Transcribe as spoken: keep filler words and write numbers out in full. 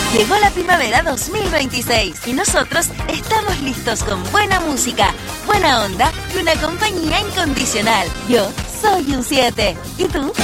Llegó la primavera dos mil veintiséis y nosotros estamos listos con buena música, buena onda y una compañía incondicional. Yo soy un siete. ¿Y tú?